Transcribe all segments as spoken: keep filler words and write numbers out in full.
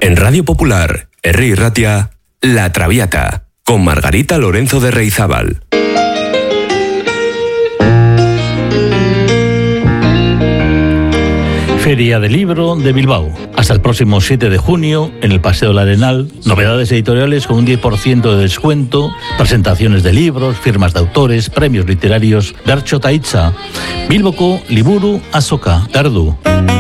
En Radio Popular, Herri Irratia, La Traviata, con Margarita Lorenzo de Reizábal. Feria del Libro de Bilbao. Hasta el próximo siete de junio, en el Paseo del Arenal, novedades editoriales con un diez por ciento de descuento, presentaciones de libros, firmas de autores, premios literarios, Bertso ta hitza, Bilboko liburu azoka, Gardu.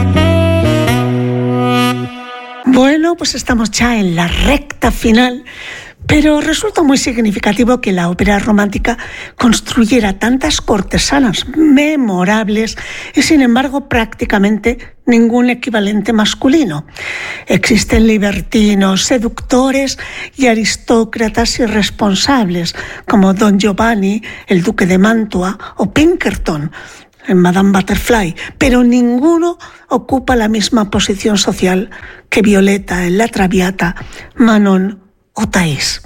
Bueno, pues estamos ya en la recta final, pero resulta muy significativo que la ópera romántica construyera tantas cortesanas memorables y, sin embargo, prácticamente ningún equivalente masculino. Existen libertinos, seductores y aristócratas irresponsables, como Don Giovanni, el duque de Mantua, o Pinkerton en Madame Butterfly, pero ninguno ocupa la misma posición social que Violeta en La Traviata, Manon o Thais.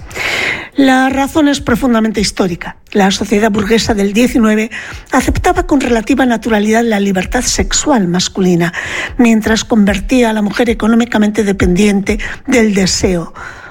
La razón es profundamente histórica. La sociedad burguesa del diecinueve aceptaba con relativa naturalidad la libertad sexual masculina, mientras convertía a la mujer económicamente dependiente del deseo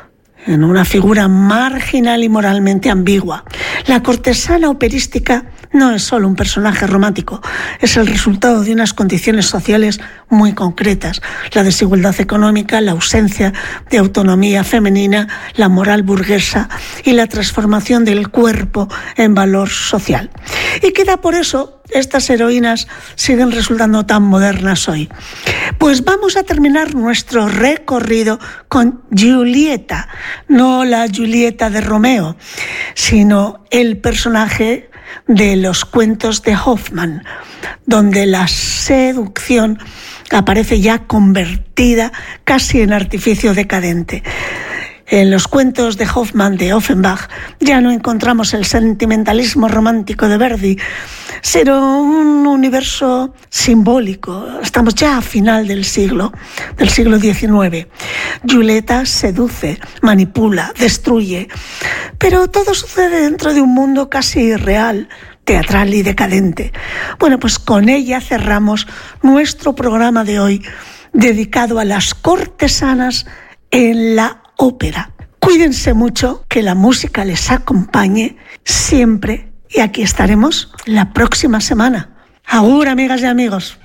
en una figura marginal y moralmente ambigua. La cortesana operística no es solo un personaje romántico, es el resultado de unas condiciones sociales muy concretas: la desigualdad económica, la ausencia de autonomía femenina, la moral burguesa y la transformación del cuerpo en valor social. Y quizá por eso estas heroínas siguen resultando tan modernas hoy. Pues vamos a terminar nuestro recorrido con Giulietta, no la Julieta de Romeo, sino el personaje de los cuentos de Hoffmann, donde la seducción aparece ya convertida casi en artificio decadente. En los cuentos de Hoffmann de Offenbach ya no encontramos el sentimentalismo romántico de Verdi, sino un universo simbólico. Estamos ya a final del siglo, del siglo diecinueve. Giulietta seduce, manipula, destruye, pero todo sucede dentro de un mundo casi irreal, teatral y decadente. Bueno, pues con ella cerramos nuestro programa de hoy, dedicado a las cortesanas en la ópera. Cuídense mucho, que la música les acompañe siempre, y aquí estaremos la próxima semana. Agur, amigas y amigos.